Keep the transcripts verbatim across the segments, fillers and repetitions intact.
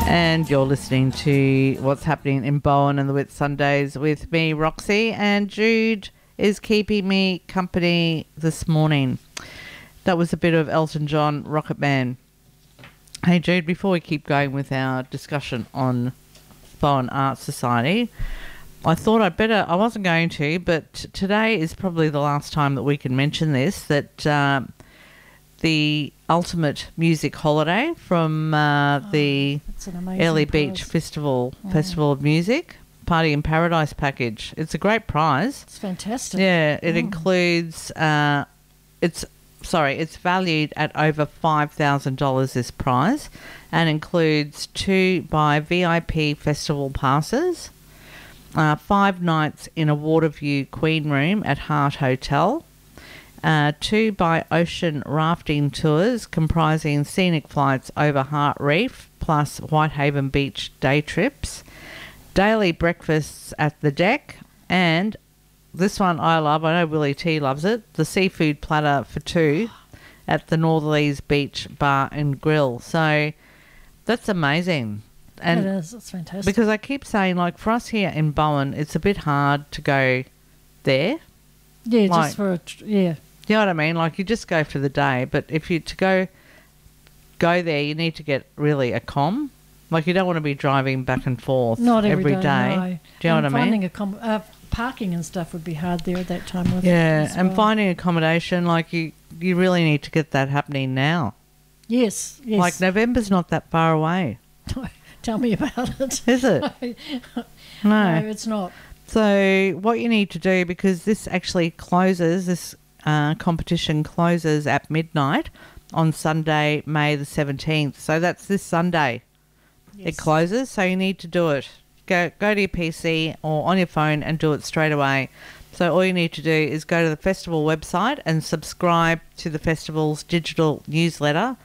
And you're listening to what's happening in Bowen and the Whitsundays with me, Roxy, and Jude is keeping me company this morning. That was a bit of Elton John, Rocket Man. Hey Jude, before we keep going with our discussion on Bowen Arts Society, I thought I'd better, I wasn't going to, but today is probably the last time that we can mention this, that uh, the Ultimate Music Holiday from uh, oh, the Airlie Beach Festival, oh. Festival of Music, Party in Paradise package. It's a great prize. It's fantastic. Yeah, it oh. includes, uh, it's sorry, it's valued at over five thousand dollars, this prize, and includes two by V I P festival passes, uh, five nights in a Waterview Queen Room at Hart Hotel, uh, two by ocean rafting tours comprising scenic flights over Hart Reef plus Whitehaven Beach day trips, daily breakfasts at the deck, and this one I love, I know Willie T loves it, the seafood platter for two at the Northerlies Beach Bar and Grill. So that's amazing. And it is, it's fantastic. Because I keep saying, like, for us here in Bowen, it's a bit hard to go there. Yeah, like, just for a, tr- yeah. You know what I mean? Like, you just go for the day, but if you, to go, go there, you need to get really a comm. Like, you don't want to be driving back and forth Not every, every day. day. No. Do you know and what I mean? Finding a com- uh, parking and stuff would be hard there at that time. With yeah, as and well. finding accommodation, like, you, you really need to get that happening now. Yes, yes. Like, November's not that far away. Tell me about it. Is it? No. No. No, it's not. So what you need to do, because this actually closes, this uh, competition closes at midnight on Sunday, May the seventeenth. So that's this Sunday. Yes. It closes, so you need to do it. Go go to your P C or on your phone and do it straight away. So all you need to do is go to the festival website and subscribe to the festival's digital newsletter.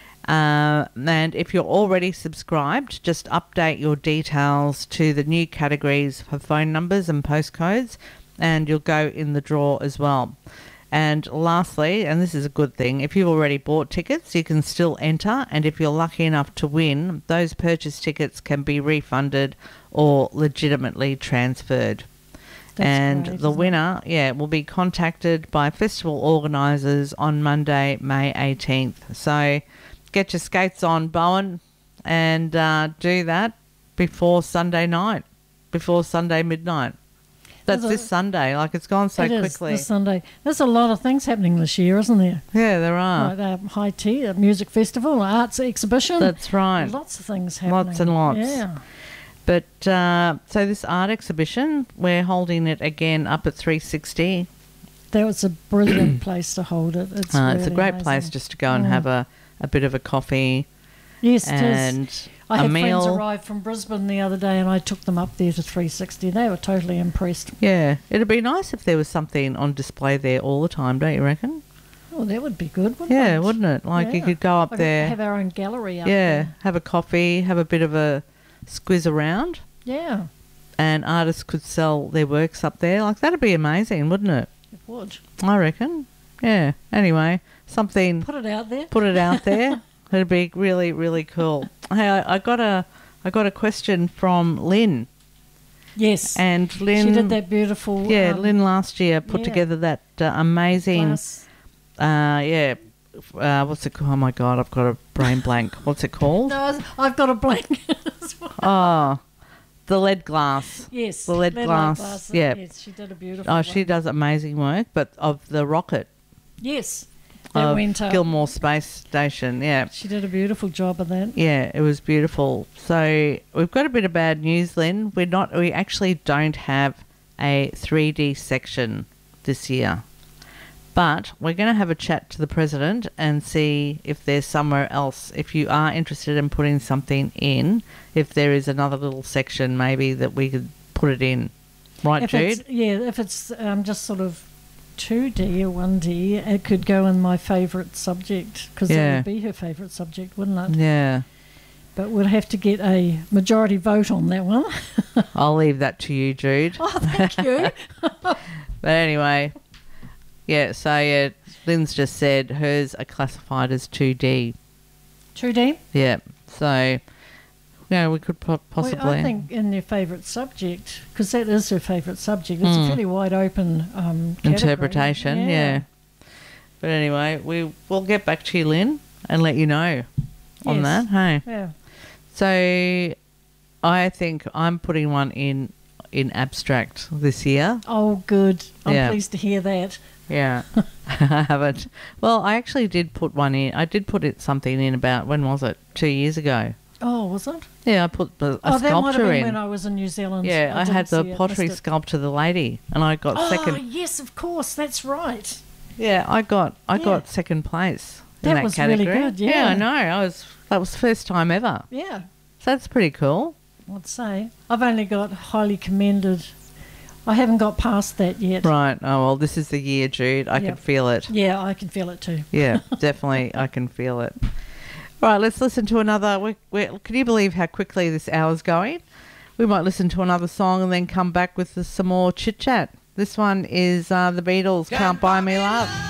Uh, and if you're already subscribed, just update your details to the new categories for phone numbers and postcodes, and you'll go in the draw as well. And lastly, and this is a good thing, if you've already bought tickets, you can still enter, and if you're lucky enough to win, those purchased tickets can be refunded or legitimately transferred. That's and great, the isn't winner, it? yeah, will be contacted by festival organisers on Monday, May eighteenth. So get your skates on, Bowen, and uh, do that before Sunday night, before Sunday midnight. That's There's this a, Sunday. Like, it's gone so it is quickly. This Sunday. There's a lot of things happening this year, isn't there? Yeah, there are. Like the High Tea, a music festival, an arts exhibition. That's right. Lots of things happening. Lots and lots. Yeah. But uh, so this art exhibition, we're holding it again up at three sixty. That was a brilliant place to hold it. It's, Uh, really it's a great amazing. place just to go and Mm. have a, a bit of a coffee. Yes, it and is. I a had meal. friends arrive from Brisbane the other day and I took them up there to three sixty. They were totally impressed. Yeah, it'd be nice if there was something on display there all the time, don't you reckon? Oh, that would be good, wouldn't Yeah, it? wouldn't it? Like, you Yeah. could go up Like there. have our own gallery up yeah, there. have a coffee, have a bit of a squiz around, Yeah, and artists could sell their works up there. Like, that'd be amazing, wouldn't it? it would. I reckon. Yeah. Anyway, something. Put it out there. Put it out there. It'd be really, really cool. Hey, I, I got a, I got a question from Lynn. Yes. And Lynn, she did that beautiful. Yeah, um, Lynn last year put yeah. together that uh, amazing. glass. Uh, yeah. Uh, what's it called? Oh my God, I've got a brain blank. What's it called? No, I've got a blank as well. Oh, the lead glass. Yes, The lead lead glass, glass. yeah. Yes, she did a beautiful. Oh, one. she does amazing work, but of the rocket Yes, that of went up. Gilmore Space Station. Yeah. She did a beautiful job of that. Yeah, it was beautiful. So we've got a bit of bad news, Lynn. We're not. We actually don't have a three D section this year, but we're going to have a chat to the president and see if there's somewhere else. If you are interested in putting something in, if there is another little section, maybe that we could put it in. Right, If Jude? it's, yeah, if it's um, just sort of two D or one D, it could go in my favourite subject because Yeah. that would be her favourite subject, wouldn't it? Yeah. But we'd have to get a majority vote on that one. I'll leave that to you, Jude. Oh, thank you. But anyway, yeah, so yeah, Lynn's just said hers are classified as two D. two D? Yeah, so Yeah, we could po- possibly. Well, I think in their favourite subject, because that is her favourite subject, it's Mm. a fairly wide open um, category. Interpretation, yeah. But anyway, we will get back to you, Lynn, and let you know on Yes. that. Hey. Yeah. So I think I'm putting one in in abstract this year. Oh, good. I'm Yeah. pleased to hear that. Yeah, I haven't. Well, I actually did put one in. I did put it something in about, when was it? Two years ago. Oh, was it? Yeah, I put a, a oh, that might have sculpture been in. when I was in New Zealand. Yeah, I, didn't had the see it, pottery missed it. sculpture, the lady, and I got Oh, second. yes, of course. That's right. Yeah, I got I Yeah. got second place in That that was really category. good, yeah. I know. I was that was the first time ever. Yeah, So that's pretty cool. I'd say. I've only got highly commended. I haven't got past that yet. Right. Oh well, this is the year, Jude. I Yep. can feel it. Yeah, I can feel it too. Yeah, definitely, I can feel it. Right, let's listen to another. We, we, can you believe how quickly this hour's going? We might listen to another song and then come back with some more chit chat. This one is uh, the Beatles, Can't Buy Me Love.